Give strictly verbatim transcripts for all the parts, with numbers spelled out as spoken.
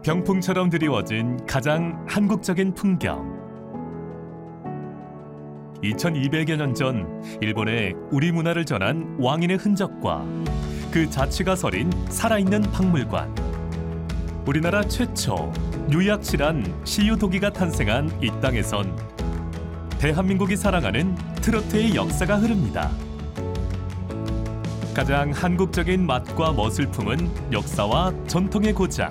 병풍처럼 드리워진 가장 한국적인 풍경. 이천이백여 년 전 일본에 우리 문화를 전한 왕인의 흔적과 그 자취가 서린 살아있는 박물관. 우리나라 최초 유약실한 시유도기가 탄생한 이 땅에선 대한민국이 사랑하는 트로트의 역사가 흐릅니다. 가장 한국적인 맛과 멋을 품은 역사와 전통의 고장.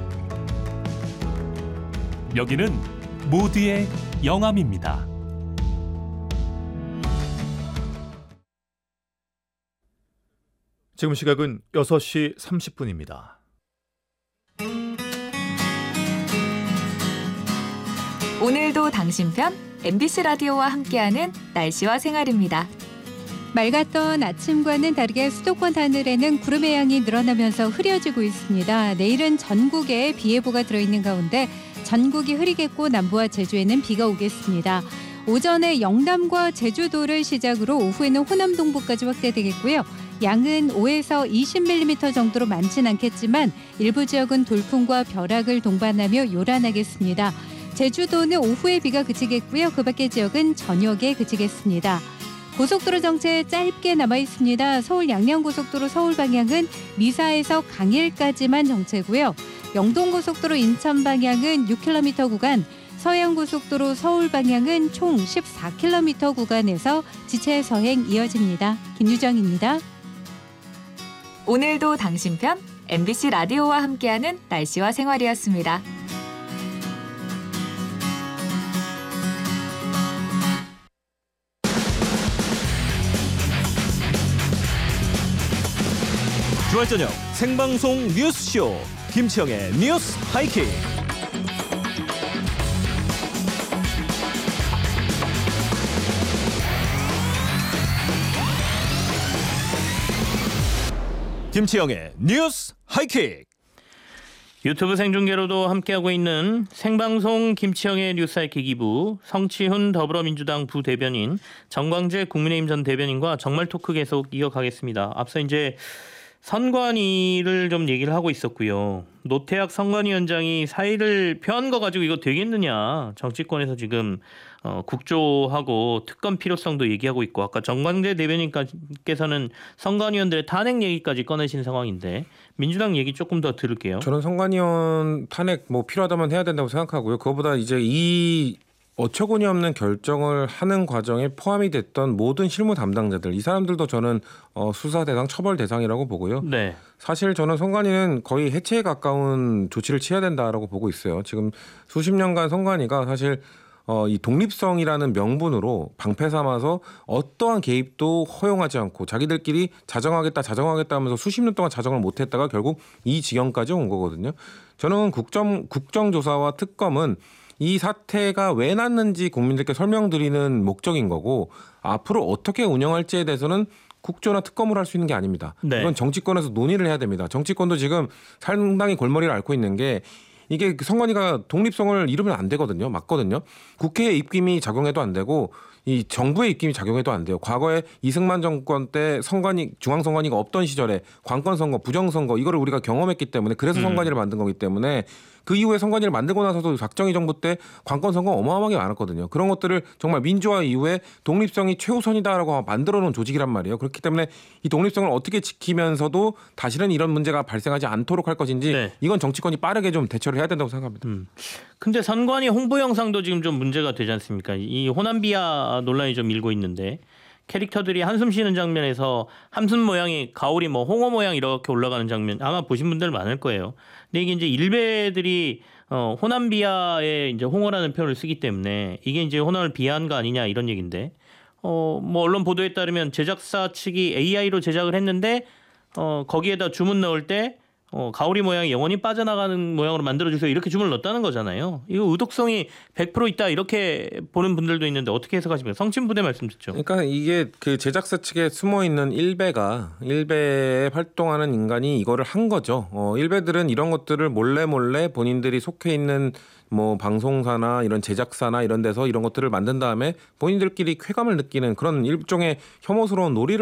여기는 모두의 영암입니다. 지금 시각은 여섯 시 삼십 분입니다. 오늘도 당신 편 엠비씨 라디오와 함께하는 날씨와 생활입니다. 맑았던 아침과는 다르게 수도권 하늘에는 구름의 양이 늘어나면서 흐려지고 있습니다. 내일은 전국에 비 예보가 들어있는 가운데 전국이 흐리겠고 남부와 제주에는 비가 오겠습니다. 오전에 영남과 제주도를 시작으로 오후에는 호남 동부까지 확대되겠고요. 양은 오에서 이십 밀리미터 정도로 많진 않겠지만 일부 지역은 돌풍과 벼락을 동반하며 요란하겠습니다. 제주도는 오후에 비가 그치겠고요. 그 밖의 지역은 저녁에 그치겠습니다. 고속도로 정체 짧게 남아 있습니다. 서울 양양고속도로 서울 방향은 미사에서 강일까지만 정체고요. 영동고속도로 인천 방향은 육 킬로미터 구간, 서해안고속도로 서울 방향은 총 십사 킬로미터 구간에서 지체 서행 이어집니다. 김유정입니다. 오늘도 당신 편 엠비씨 라디오와 함께하는 날씨와 생활이었습니다. 주말 저녁 생방송 뉴스쇼 김치영의 뉴스 하이킥. 김치영의 뉴스 하이킥. 유튜브 생중계로도 함께하고 있는 생방송 김치영의 뉴스 하이킥 이 부, 성치훈 더불어민주당 부대변인, 정광재 국민의힘 전 대변인과 정말 토크 계속 이어가겠습니다. 앞서 이제 선관위를 좀 얘기를 하고 있었고요. 노태학 선관위원장이 사의를 표한 거 가지고 이거 되겠느냐. 정치권에서 지금 어, 국조하고 특검 필요성도 얘기하고 있고, 아까 정광재 대변인께서는 선관위원들의 탄핵 얘기까지 꺼내신 상황인데 민주당 얘기 조금 더 들을게요. 저는 선관위원 탄핵 뭐 필요하다면 해야 된다고 생각하고요. 그거보다 이제 이 어처구니 없는 결정을 하는 과정에 포함이 됐던 모든 실무 담당자들, 이 사람들도 저는 어, 수사 대상, 처벌 대상이라고 보고요. 네. 사실 저는 선관위는 거의 해체에 가까운 조치를 취해야 된다라고 보고 있어요. 지금 수십 년간 선관위가 사실 어, 이 독립성이라는 명분으로 방패 삼아서 어떠한 개입도 허용하지 않고 자기들끼리 자정하겠다 자정하겠다 하면서 수십 년 동안 자정을 못했다가 결국 이 지경까지 온 거거든요. 저는 국정, 국정조사와 특검은 이 사태가 왜 났는지 국민들께 설명드리는 목적인 거고, 앞으로 어떻게 운영할지에 대해서는 국조나 특검을 할 수 있는 게 아닙니다. 네. 이건 정치권에서 논의를 해야 됩니다. 정치권도 지금 상당히 골머리를 앓고 있는 게, 이게 선관위가 독립성을 잃으면 안 되거든요. 맞거든요. 국회의 입김이 작용해도 안 되고 이 정부의 입김이 작용해도 안 돼요. 과거에 이승만 정권 때 선관위, 중앙선관위가 없던 시절에 관건선거, 부정선거 이거를 우리가 경험했기 때문에, 그래서 선관위를 만든 거기 때문에 그 이후에 선관위를 만들고 나서도 박정희 정부 때 관건선거 어마어마하게 많았거든요. 그런 것들을 정말 민주화 이후에 독립성이 최우선이다라고 만들어 놓은 조직이란 말이에요. 그렇기 때문에 이 독립성을 어떻게 지키면서도 다시는 이런 문제가 발생하지 않도록 할 것인지, 네. 이건 정치권이 빠르게 좀 대처를 해야 된다고 생각합니다. 음. 근데 선관위 홍보 영상도 지금 좀 문제가 되지 않습니까? 이 호남비하 논란이 좀 일고 있는데, 캐릭터들이 한숨 쉬는 장면에서 함순 모양이 가오리 뭐 홍어 모양 이렇게 올라가는 장면 아마 보신 분들 많을 거예요. 근데 이게 이제 일베들이 어, 호남 비하에 이제 홍어라는 표현을 쓰기 때문에 이게 이제 호남을 비하한 거 아니냐 이런 얘기인데, 어, 뭐 언론 보도에 따르면 제작사 측이 에이아이로 제작을 했는데 어, 거기에다 주문 넣을 때 어, 가오리 모양이 영원히 빠져나가는 모양으로 만들어주세요 이렇게 주문을 넣었다는 거잖아요. 이거 의독성이 백 퍼센트 있다 이렇게 보는 분들도 있는데 어떻게 해석하십니까? 성친부대 말씀 듣죠. 그러니까 이게 그 제작사 측에 숨어 있는 일베가, 일베에 활동하는 인간이 이거를 한 거죠. 어, 일베들은 이런 것들을 몰래 몰래 본인들이 속해 있는 뭐 방송사나 이런 제작사나 이런 데서 이런 것들을 만든 다음에 본인들끼리 쾌감을 느끼는 그런 일종의 혐오스러운 놀이를